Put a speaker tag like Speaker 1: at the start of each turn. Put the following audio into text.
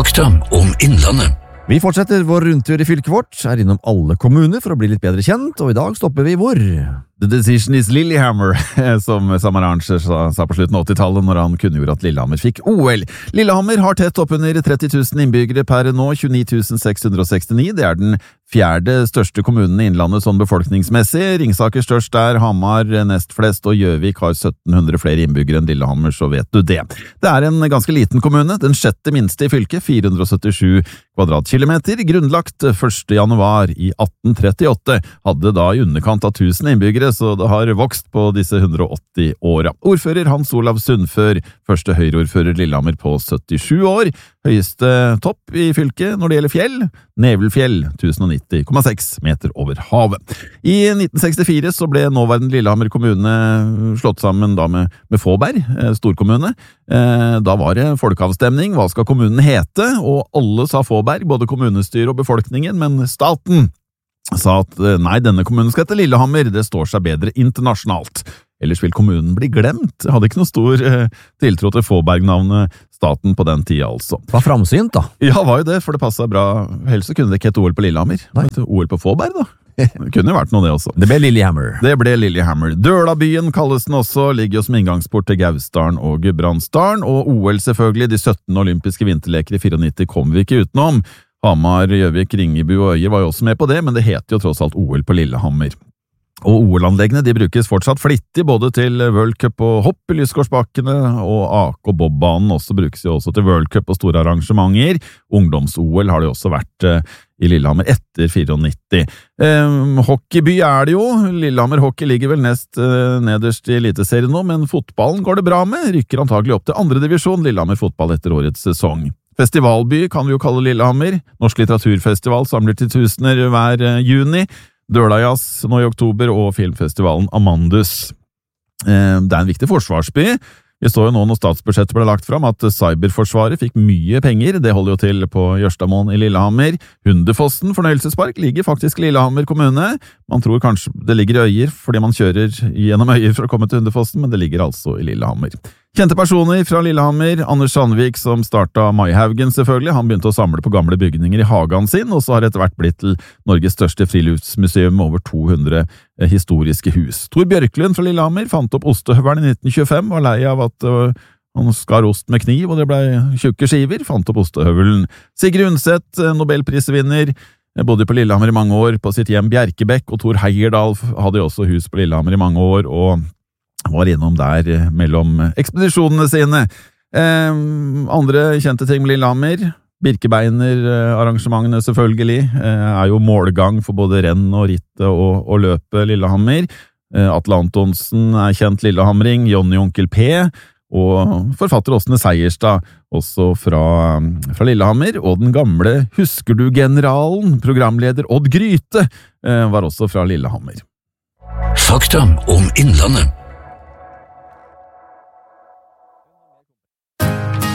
Speaker 1: Fakta om Innlandet.
Speaker 2: Vi fortsetter vår rundtur i fylket vårt, innom alle kommuner for å bli litt bedre kjent, og i dag stopper vi hvor? The decision is Lillehammer, som Samarancher sa på slutten av 80-tallet når han kunngjorde at Lillehammer fikk OL. Lillehammer har tett oppunder 30 000 innbyggere per nå, 29 669. Det er den fjerde største kommunen i Innlandet sånn befolkningsmessig. Ringsaker størst der, Hamar nest flest, og Gjøvik har 1700 flere innbyggere enn Lillehammer, så vet du det. Det er en ganske liten kommune, den sjette minste i fylket, 477 kvadratkilometer, grunnlagt 1. januar i 1838, hadde da i underkant av 1000 innbyggere, så det har vokst på disse 180 åra. Ordfører Hans Olav Sundfør, første høyreordfører Lillehammer på 77 år, høyeste topp i fylket når det gjelder fjell, Nevelfjell, 1090,6 meter over havet. I 1964 så ble nåværende Lillehammer kommune slått sammen da med Fåberg, storkommune. Da var det folkeavstemning, hva skal kommunen hete? Og alle sa Fåberg, både kommunestyret og befolkningen, men staten sa at nei, denne kommunen skal hete Lillehammer, det står seg bedre internasjonalt. Ellers vil kommunen bli glemt. Hadde ikke noe stor tiltro til Fåberg-navnet staten på den tida, altså. Var framsynt, da. Ja, var jo det, for det passet bra. Helst så kunne det ikke hete OL på Lillehammer. Nei. OL på Fåberg, da. Det kunne jo vært noe det også. Det ble Lillehammer. Det ble Lillehammer. Dølabyen kalles den også, ligger jo som inngangsport til Gausdalen og Gudbrandsdalen, og OL selvfølgelig, de 17 olympiske vinterleker i 94 kommer vi ikke utenom. Hamar, Gjøvik, Ringebu og Øyer var jo også med på det, men det heter jo tross alt OL på Lillehammer. Og OL-anleggene de brukes fortsatt flittig, både til World Cup og hopp i Lysgårdsbakkene, og AK Bob-banen også brukes jo også til World Cup og store arrangementer. Ungdoms-OL har det også vært i Lillehammer etter 94. Hockeyby er det jo. Lillehammer hockey ligger vel nederst i eliteserien nå, men fotballen går det bra med. Rykker antagelig opp til andre divisjon, Lillehammer fotball etter årets sesong. Festivalby kan vi jo kalle Lillehammer. Norsk litteraturfestival samler til tusener hver juni. Dølajazz nå i oktober og filmfestivalen Amandus. Det er en viktig forsvarsby. Vi så jo nå når statsbudsjettet ble lagt fram at cyberforsvaret fikk mye penger. Det holder jo til på Jørstadmoen i Lillehammer. Hundefossen fornøyelsespark ligger faktisk i Lillehammer kommune. Man tror kanskje det ligger i Øyer fordi man kjører gjennom Øyer for å komme til Hundefossen, men det ligger altså i Lillehammer. Kjente personer fra Lillehammer, Anders Sandvik som startet Maihaugen selvfølgelig, han begynte å samle på gamle bygninger i hagen sin, og så har etter hvert blitt til Norges største friluftsmuseum med over 200 historiske hus. Tor Bjørklund fra Lillehammer fant opp ostehøvelen i 1925, var lei av at han skar ost med kniv, og det ble tjukke skiver, fant opp ostehøvelen. Sigrid Undset, Nobelprisvinner, bodde på Lillehammer i mange år på sitt hjem Bjerkebekk, og Tor Heyerdahl hadde jo også hus på Lillehammer i mange år, og var innom der mellom ekspedisjonene sine. Andre kjente ting med Lillehammer, Birkebeiner-arrangementene selvfølgelig, er jo målgang for både renn og ritt og løpe Lillehammer. Atle Antonsen er kjent lillehamring, Jonny Onkel P, og forfatter Åsne Seierstad, også fra Lillehammer, og den gamle Husker du-generalen, programleder Odd Gryte, var også fra Lillehammer.
Speaker 1: Fakta om Innlandet.